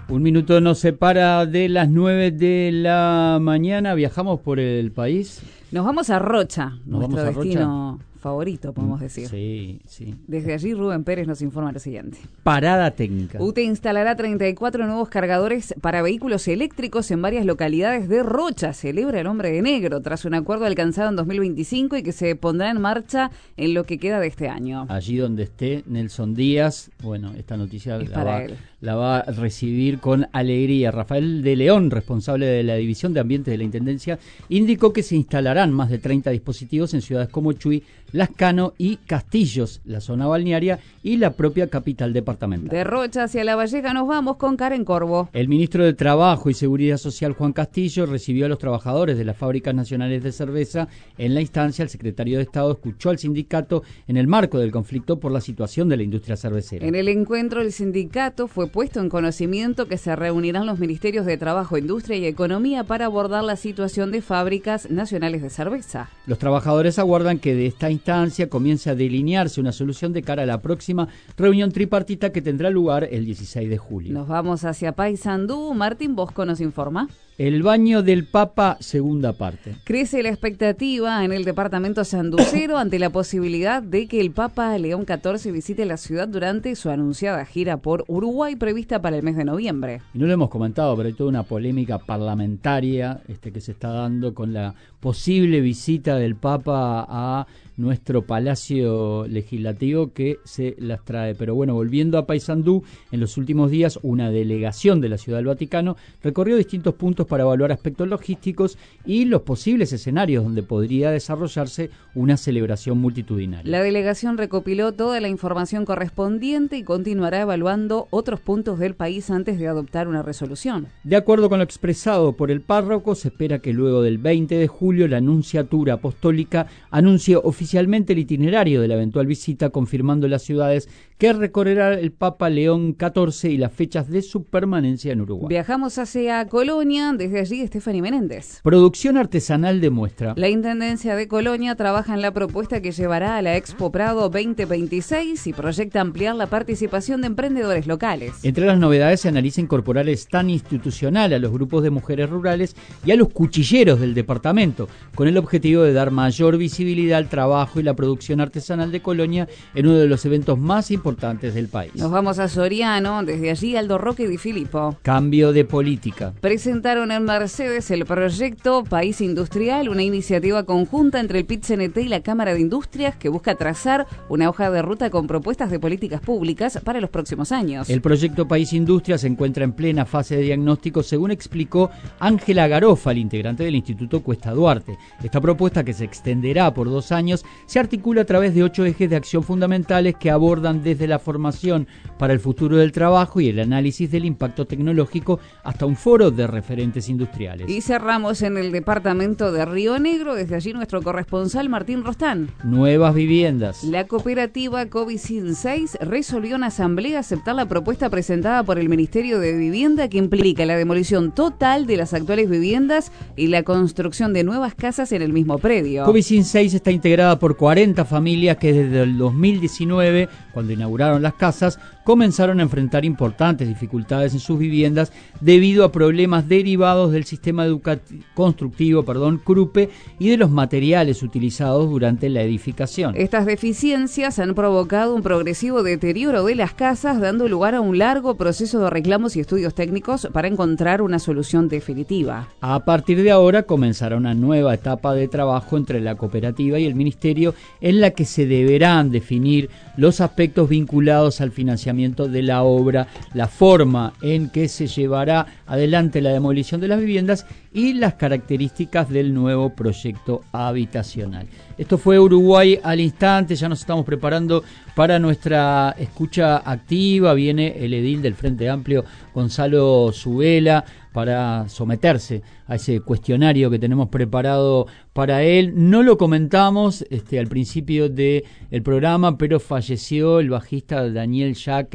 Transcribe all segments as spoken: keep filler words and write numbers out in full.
Un minuto nos separa de las nueve de la mañana. Viajamos por el país. Nos vamos a Rocha, ¿Nos nuestro vamos a destino Rocha? favorito, podemos decir. Sí, sí. Desde allí, Rubén Pérez nos informa lo siguiente. Parada técnica. U T E instalará treinta y cuatro nuevos cargadores para vehículos eléctricos en varias localidades de Rocha. Celebra el Hombre de Negro tras un acuerdo alcanzado en dos mil veinticinco y que se pondrá en marcha en lo que queda de este año. Allí donde esté Nelson Díaz, bueno, esta noticia Es la para va, él. la va a recibir con alegría. Rafael de León, responsable de la División de Ambiente de la Intendencia, indicó que se instalarán más de treinta dispositivos en ciudades como Chuy, Lascano y Castillos, la zona balnearia y la propia capital departamental. De Rocha hacia La Valleja nos vamos con Karen Corvo. El ministro de Trabajo y Seguridad Social, Juan Castillo, recibió a los trabajadores de las fábricas nacionales de cerveza. En la instancia, el secretario de Estado escuchó al sindicato en el marco del conflicto por la situación de la industria cervecera. En el encuentro, el sindicato fue puesto en conocimiento que se reunirán los ministerios de Trabajo, Industria y Economía para abordar la situación de fábricas nacionales de cerveza. Los trabajadores aguardan que de esta instancia comience a delinearse una solución de cara a la próxima reunión tripartita que tendrá lugar el dieciséis de julio. Nos vamos hacia Paysandú. Martín Bosco nos informa. El baño del Papa, segunda parte. Crece la expectativa en el departamento sanducero ante la posibilidad de que el Papa León catorce visite la ciudad durante su anunciada gira por Uruguay prevista para el mes de noviembre. Y no lo hemos comentado, pero hay toda una polémica parlamentaria este, que se está dando con la posible visita del Papa a nuestro Palacio Legislativo que se las trae. Pero bueno, volviendo a Paysandú, en los últimos días una delegación de la Ciudad del Vaticano recorrió distintos puntos para evaluar aspectos logísticos y los posibles escenarios donde podría desarrollarse una celebración multitudinaria. La delegación recopiló toda la información correspondiente y continuará evaluando otros puntos del país antes de adoptar una resolución. De acuerdo con lo expresado por el párroco, se espera que luego del veinte de julio la Nunciatura Apostólica anuncie oficialmente el itinerario de la eventual visita, confirmando las ciudades que recorrerá el Papa León catorce y las fechas de su permanencia en Uruguay. Viajamos hacia Colonia, desde allí Stephanie Menéndez. Producción artesanal de muestra. La Intendencia de Colonia trabaja en la propuesta que llevará a la Expo Prado veinte veintiséis y proyecta ampliar la participación de emprendedores locales. Entre las novedades se analiza incorporar el stand institucional a los grupos de mujeres rurales y a los cuchilleros del departamento, con el objetivo de dar mayor visibilidad al trabajo y la producción artesanal de Colonia en uno de los eventos más importantes del país. Nos vamos a Soriano, desde allí Aldo Roque Di Filippo. Cambio de política. Presentaron en Mercedes el proyecto País Industrial, una iniciativa conjunta entre el P I T C N T y la Cámara de Industrias que busca trazar una hoja de ruta con propuestas de políticas públicas para los próximos años. El proyecto País Industria se encuentra en plena fase de diagnóstico, según explicó Ángela Garofal, integrante del Instituto Cuesta Duarte. Esta propuesta, que se extenderá por dos años, se articula a través de ocho ejes de acción fundamentales que abordan desde la formación para el futuro del trabajo y el análisis del impacto tecnológico hasta un foro de referentes industriales. Y cerramos en el departamento de Río Negro, desde allí nuestro corresponsal Martín Rostán. Nuevas viviendas. La cooperativa Covicin seis resolvió en asamblea aceptar la propuesta presentada por el Ministerio de Vivienda que implica la demolición total de las actuales viviendas y la construcción de nuevas casas en el mismo predio. Covicin seis está integrada por cuarenta familias que desde el dos mil diecinueve, cuando inauguraron las casas, comenzaron a enfrentar importantes dificultades en sus viviendas debido a problemas derivados del sistema educativo, constructivo, perdón, CRUPE, y de los materiales utilizados durante la edificación. Estas deficiencias han provocado un progresivo deterioro de las casas, dando lugar a un largo proceso de reclamos y estudios técnicos para encontrar una solución definitiva. A partir de ahora comenzará una nueva etapa de trabajo entre la cooperativa y el Ministerio, en la que se deberán definir los aspectos vinculados al financiamiento de la obra, la forma en que se llevará adelante la demolición de las viviendas y las características del nuevo proyecto habitacional. Esto fue Uruguay al instante. Ya nos estamos preparando para nuestra escucha activa. Viene el edil del Frente Amplio, Gonzalo Zubela, para someterse a ese cuestionario que tenemos preparado para él. No lo comentamos este, al principio del programa, pero falleció el bajista Daniel Yaques,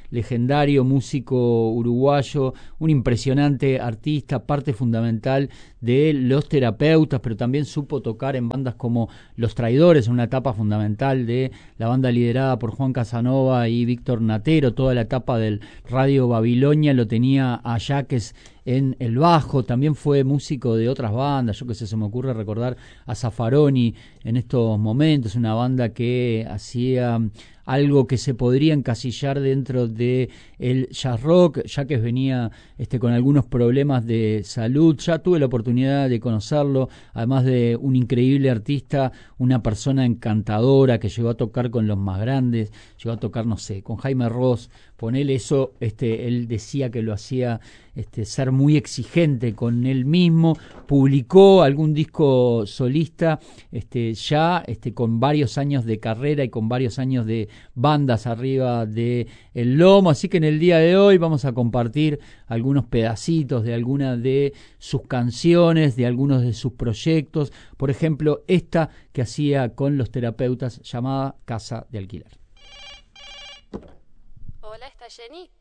legendario músico uruguayo, un impresionante artista, parte fundamental de Los Terapeutas, pero también supo tocar en bandas como Los Traidores, una etapa fundamental de la banda liderada por Juan Casanova y Víctor Natero. Toda la etapa del Radio Babilonia lo tenía a Yaques en el bajo. También fue músico de otras bandas, yo que sé, se me ocurre recordar a Zaffaroni en estos momentos, una banda que hacía algo que se podría encasillar dentro de el jazz rock. Yaques venía este, con algunos problemas de salud, ya tuve la oportunidad de conocerlo, además de un increíble artista, una persona encantadora que llegó a tocar con los más grandes, llegó a tocar, no sé, con Jaime Ross, ponele eso, este, él decía que lo hacía este, ser muy exigente con él mismo, publicó algún disco solista este, ya este, con varios años de carrera y con varios años de bandas arriba de el lomo, así que en el día de hoy vamos a compartir algunos pedacitos de algunas de sus canciones, de algunos de sus proyectos, por ejemplo esta que hacía con Los Terapeutas llamada Casa de Alquiler. Hola, ¿está Jenny?